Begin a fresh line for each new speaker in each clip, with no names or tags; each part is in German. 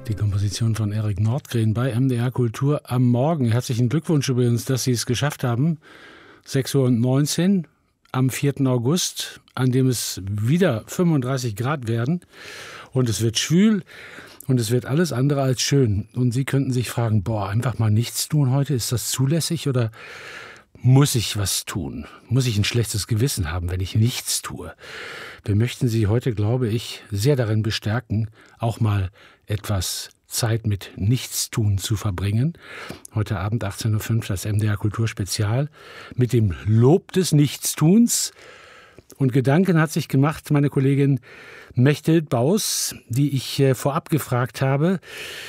Die Komposition von Erik Nordgren bei MDR Kultur am Morgen. Herzlichen Glückwunsch übrigens, dass Sie es geschafft haben. 6:19 Uhr am 4. August, an dem es wieder 35 Grad werden. Und es wird schwül und es wird alles andere als schön. Und Sie könnten sich fragen, einfach mal nichts tun heute, ist das zulässig oder muss ich was tun? Muss ich ein schlechtes Gewissen haben, wenn ich nichts tue? Wir möchten Sie heute, glaube ich, sehr darin bestärken, auch mal etwas Zeit mit Nichtstun zu verbringen. Heute Abend 18:05 Uhr das MDR Kulturspezial mit dem Lob des Nichtstuns. Und Gedanken hat sich gemacht meine Kollegin Mechthild Baus, die ich vorab gefragt habe,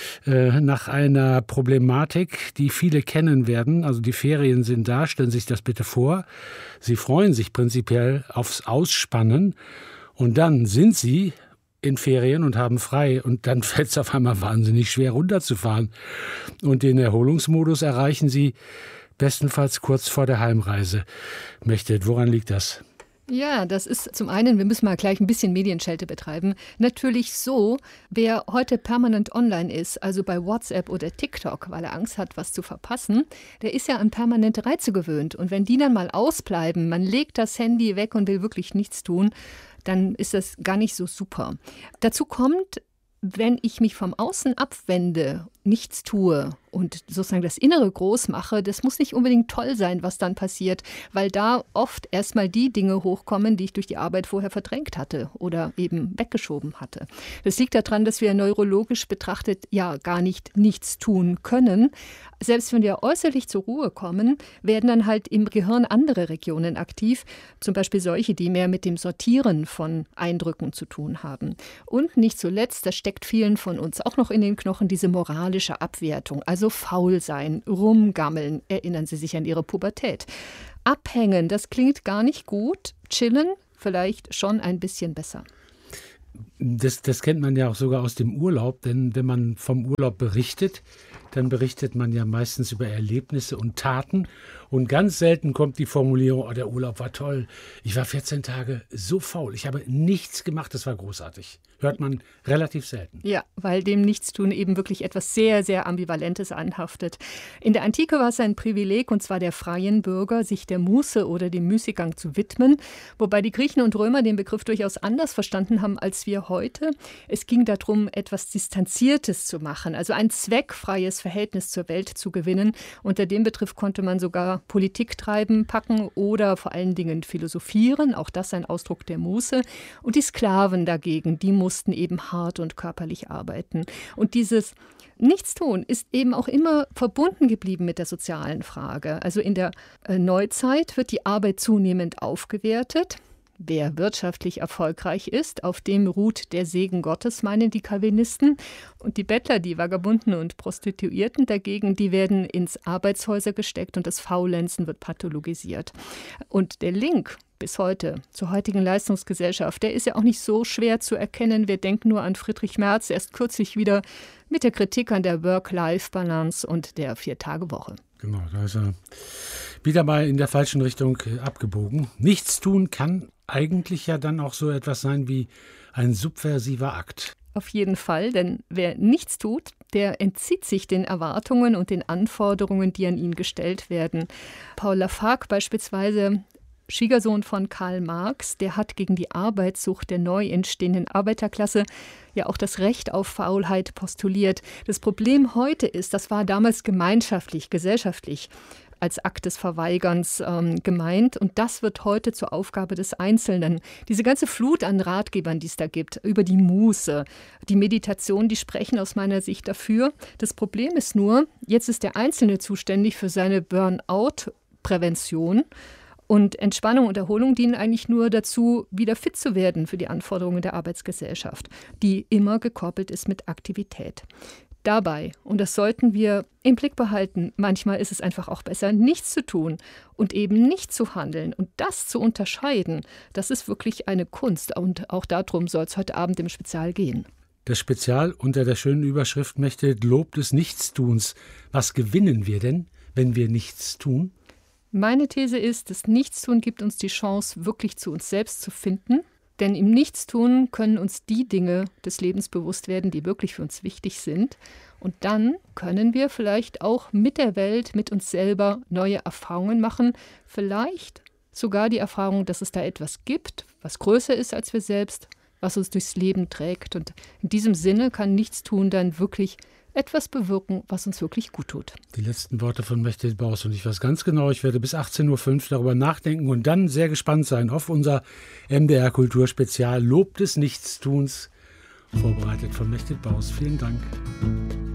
nach einer Problematik, die viele kennen werden. Also die Ferien sind da, stellen Sie sich das bitte vor. Sie freuen sich prinzipiell aufs Ausspannen und dann sind Sie in Ferien und haben frei und dann fällt es auf einmal wahnsinnig schwer runterzufahren. Und den Erholungsmodus erreichen Sie bestenfalls kurz vor der Heimreise. Mechthild, woran liegt das?
Ja, das ist zum einen, wir müssen mal gleich ein bisschen Medienschelte betreiben, natürlich so, wer heute permanent online ist, also bei WhatsApp oder TikTok, weil er Angst hat, was zu verpassen, der ist ja an permanente Reize gewöhnt. Und wenn die dann mal ausbleiben, man legt das Handy weg und will wirklich nichts tun, dann ist das gar nicht so super. Dazu kommt, wenn ich mich vom Außen abwende, nichts tue und sozusagen das Innere groß mache, das muss nicht unbedingt toll sein, was dann passiert, weil da oft erstmal die Dinge hochkommen, die ich durch die Arbeit vorher verdrängt hatte oder eben weggeschoben hatte. Das liegt daran, dass wir neurologisch betrachtet ja gar nicht nichts tun können. Selbst wenn wir äußerlich zur Ruhe kommen, werden dann halt im Gehirn andere Regionen aktiv, zum Beispiel solche, die mehr mit dem Sortieren von Eindrücken zu tun haben. Und nicht zuletzt, das steckt vielen von uns auch noch in den Knochen, diese moralische Abwertung, also faul sein, rumgammeln, erinnern Sie sich an Ihre Pubertät. Abhängen, das klingt gar nicht gut, chillen vielleicht schon ein bisschen besser.
Das kennt man ja auch sogar aus dem Urlaub, denn wenn man vom Urlaub berichtet, dann berichtet man ja meistens über Erlebnisse und Taten und ganz selten kommt die Formulierung, der Urlaub war toll, ich war 14 Tage so faul, ich habe nichts gemacht, das war großartig. Hört man relativ selten.
Ja, weil dem Nichtstun eben wirklich etwas sehr, sehr Ambivalentes anhaftet. In der Antike war es ein Privileg, und zwar der freien Bürger, sich der Muße oder dem Müßiggang zu widmen, wobei die Griechen und Römer den Begriff durchaus anders verstanden haben als wir heute. Es ging darum, etwas Distanziertes zu machen, also ein zweckfreies Verhältnis zur Welt zu gewinnen. Unter dem Begriff konnte man sogar Politik treiben, packen oder vor allen Dingen philosophieren, auch das ein Ausdruck der Muße. Und die Sklaven dagegen, die mussten eben hart und körperlich arbeiten. Und dieses Nichtstun ist eben auch immer verbunden geblieben mit der sozialen Frage. Also in der Neuzeit wird die Arbeit zunehmend aufgewertet. Wer wirtschaftlich erfolgreich ist, auf dem ruht der Segen Gottes, meinen die Calvinisten. Und die Bettler, die Vagabunden und Prostituierten dagegen, die werden ins Arbeitshäuser gesteckt und das Faulenzen wird pathologisiert. Und der Link bis heute zur heutigen Leistungsgesellschaft, der ist ja auch nicht so schwer zu erkennen. Wir denken nur an Friedrich Merz, erst kürzlich wieder mit der Kritik an der Work-Life-Balance und der 4-Tage-Woche.
Genau, da ist er wieder mal in der falschen Richtung abgebogen. Nichts tun kann eigentlich ja dann auch so etwas sein wie ein subversiver Akt.
Auf jeden Fall, denn wer nichts tut, der entzieht sich den Erwartungen und den Anforderungen, die an ihn gestellt werden. Paul Lafargue beispielsweise, Schwiegersohn von Karl Marx, der hat gegen die Arbeitssucht der neu entstehenden Arbeiterklasse ja auch das Recht auf Faulheit postuliert. Das Problem heute ist, das war damals gemeinschaftlich, gesellschaftlich als Akt des Verweigerns gemeint. Und das wird heute zur Aufgabe des Einzelnen. Diese ganze Flut an Ratgebern, die es da gibt, über die Muße, die Meditation, die sprechen aus meiner Sicht dafür. Das Problem ist nur, jetzt ist der Einzelne zuständig für seine Burnout-Prävention. Und Entspannung und Erholung dienen eigentlich nur dazu, wieder fit zu werden für die Anforderungen der Arbeitsgesellschaft, die immer gekoppelt ist mit Aktivität. Dabei, und das sollten wir im Blick behalten, manchmal ist es einfach auch besser, nichts zu tun und eben nicht zu handeln. Und das zu unterscheiden, das ist wirklich eine Kunst. Und auch darum soll es heute Abend im Spezial gehen.
Das Spezial unter der schönen Überschrift Mechthild, Lob des Nichtstuns. Was gewinnen wir denn, wenn wir nichts tun?
Meine These ist, das Nichtstun gibt uns die Chance, wirklich zu uns selbst zu finden. Denn im Nichtstun können uns die Dinge des Lebens bewusst werden, die wirklich für uns wichtig sind. Und dann können wir vielleicht auch mit der Welt, mit uns selber neue Erfahrungen machen. Vielleicht sogar die Erfahrung, dass es da etwas gibt, was größer ist als wir selbst, was uns durchs Leben trägt. Und in diesem Sinne kann Nichtstun dann wirklich etwas bewirken, was uns wirklich gut tut.
Die letzten Worte von Mechthild Baus. Und ich weiß ganz genau, ich werde bis 18.05 Uhr darüber nachdenken und dann sehr gespannt sein auf unser MDR Kulturspezial Lob des Nichtstuns, vorbereitet von Mechthild Baus. Vielen Dank.